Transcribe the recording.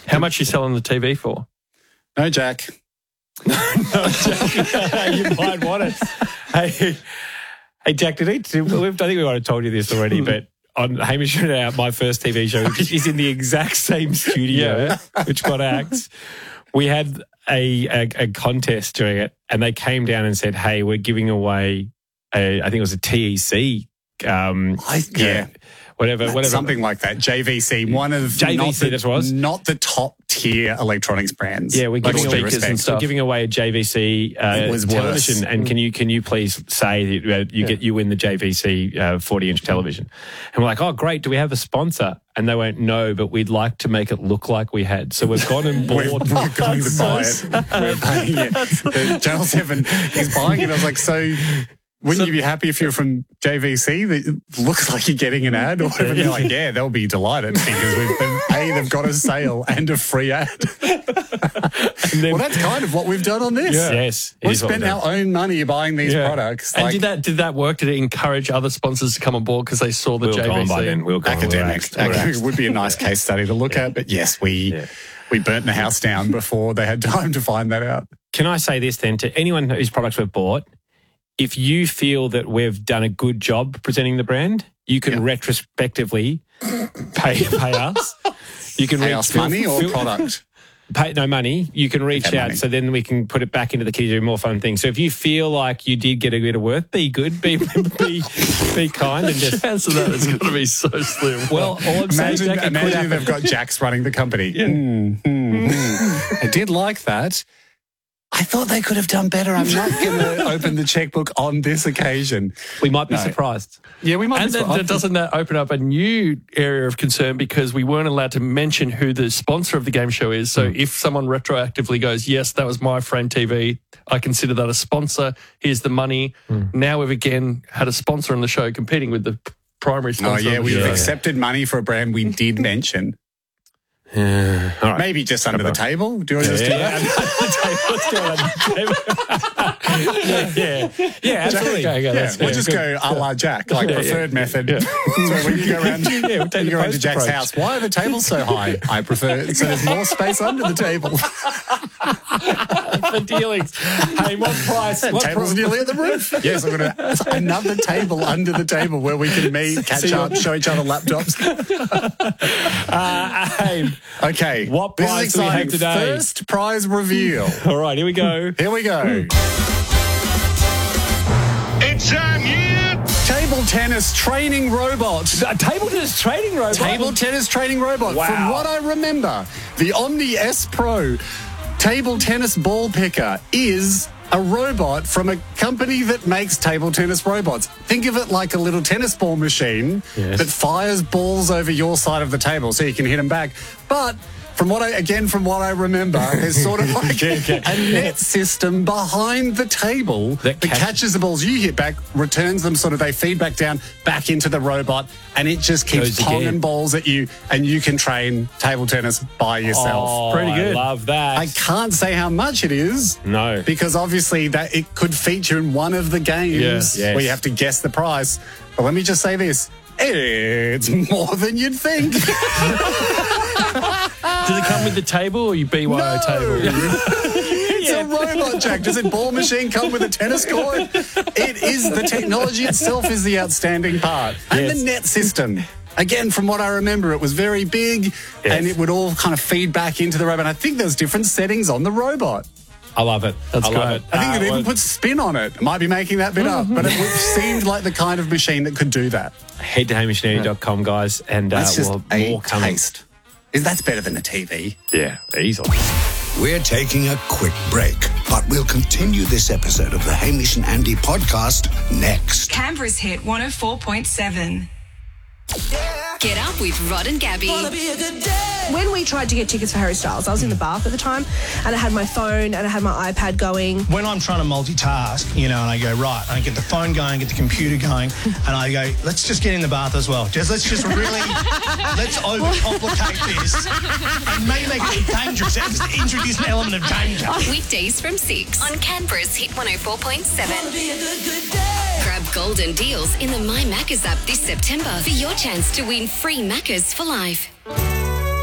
How much are you selling the TV for? No, Jack. No, Jack. You might want it. Hey, Jack, I think we might have told you this already, but on Hamish and I, my first TV show, which is in the exact same studio, which got axed, we had a contest during it, and they came down and said, hey, we're giving away, I think it was a TEC. Whatever. Something like that. JVC, one of not the top tier electronics brands. Yeah, we're giving speakers and stuff. We're giving away a JVC television, and can you please say that you win the JVC 40-inch television? And we're like, oh great, do we have a sponsor? And they went, no, but we'd like to make it look like we had. So we've gone and bought. We're going to buy it. We're paying it. Channel 7 is buying it. I was like, so. Wouldn't you be happy if you're from JVC? That looks like you're getting an ad or whatever. They're like, yeah, they'll be delighted because they've got a sale and a free ad. Well, that's kind of what we've done on this. Yeah. Yes. We've spent our own money buying these products. And did that work? Did it encourage other sponsors to come on board because they saw the JVC? Academics. It would be a nice case study to look at. But yes, we burnt the house down before they had time to find that out. Can I say this then to anyone whose products we've bought? If you feel that we've done a good job presenting the brand, you can retrospectively pay us. You can pay us money or product? Pay no money. You can reach out, so then we can put it back into the kitty to do more fun things. So if you feel like you did get a bit of worth, be good, be kind, and just answer that. It's going to be so slim. Well, all I'm saying, imagine they've got Jax running the company. I did like that. I thought they could have done better. I'm not going to open the checkbook on this occasion. We might be surprised. Yeah, we might be surprised. And doesn't that open up a new area of concern because we weren't allowed to mention who the sponsor of the game show is. So if someone retroactively goes, yes, that was my friend TV, I consider that a sponsor. Here's the money. Now we've again had a sponsor on the show competing with the primary sponsor. Oh, yeah, we've accepted money for a brand we did mention. All right. Maybe just under the table. Do you want to just do that? Let's do it. Yeah, absolutely. We'll just go a la Jack, like preferred method. So when you go around, you go into Jack's house, why are the tables so high? I prefer so there's more space under the table. For dealings. Hey, what price? What tables nearly at the roof? Yes, I've got another table under the table where we can meet, catch up, show each other laptops. Hey. Okay. What prize do we have today? First prize reveal. All right, here we go. Here we go. It's table tennis training robot. A table tennis training robot? Table tennis training robot. Wow. From what I remember, the Omni S Pro table tennis ball picker is a robot from a company that makes table tennis robots. Think of it like a little tennis ball machine that fires balls over your side of the table so you can hit them back. But from what I remember, there's sort of like a net system behind the table that catches the balls you hit back, returns them, sort of they feed back down, back into the robot, and it just keeps ponging balls at you, and you can train table tennis by yourself. Oh, pretty good. I love that. I can't say how much it is. No. Because obviously that it could feature in one of the games where you have to guess the price. But let me just say this. It's more than you'd think. Does it come with the table or you BYO table? It's a robot, Jack. Does a ball machine come with a tennis court? It is. The technology itself is the outstanding part. And the net system. Again, from what I remember, it was very big and it would all kind of feed back into the robot. I think there's different settings on the robot. I love it. That's I love it. I think it even puts spin on it. Might be making that bit up, but it seemed like the kind of machine that could do that. Head to hamishandandy.com, guys, and that's just more coming. Taste. That's better than a TV. Yeah, easily. We're taking a quick break, but we'll continue this episode of the Hamish and Andy podcast next. Canberra's hit 104.7. Get up with Rod and Gabby. When we tried to get tickets for Harry Styles, I was in the bath at the time, and I had my phone and I had my iPad going. When I'm trying to multitask, and I go, right, I get the phone going, get the computer going, and I go, let's just get in the bath as well. Let's overcomplicate this and maybe make it dangerous. Just introduce an element of danger. Weekdays from 6 on Canberra's Hit 104.7. Grab golden deals in the My Maccas app this September for your chance to win free Maccas for life.